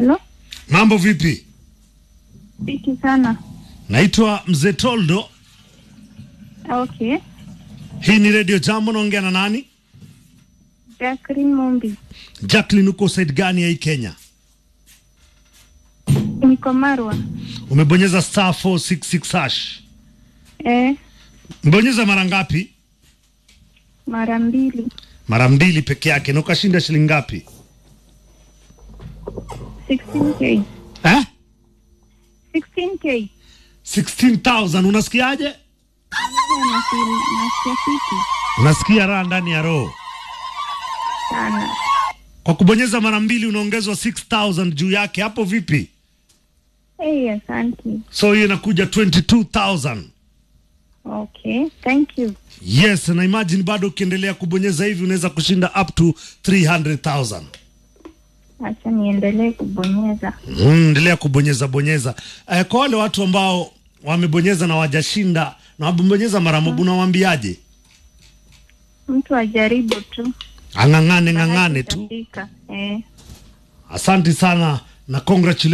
Hello? Mambo vipi? Fiti sana. Naitwa Mzee Toldo. Okay. Hii ni Radio Jambo, naongea na nani? Jacqueline Mumbi. Jacqueline, uko side gani ya hii Kenya? Niko Marwa. Umebonyeza star 466 hash. Mbonyeza mara ngapi? Mara mbili. Mara mbili peke yake. Na ukashinda shilingi ngapi? 16k. 16k. 16,000. Unasikiaje? Nasikia fiti. Unasikia raha ndani ya roho Sana. kwa kubonyeza mara mbili unaongezwa 6,000 juu yake. Hapo vipi? Asante. So hiyo inakuja 22,000. Okay, thank you. Yes, na imagine bado ukiendelea kubonyeza hivi unaweza kushinda up to 300,000. Acha niendelee kubonyeza. Endelea kubonyeza. Kwa wale watu ambao wamebonyeza na wajashinda na wabonyeza mara moja, unawaambiaje? Mtu ajaribu tu. Ng'ang'ane tu. Eh. Asante sana na congratulations.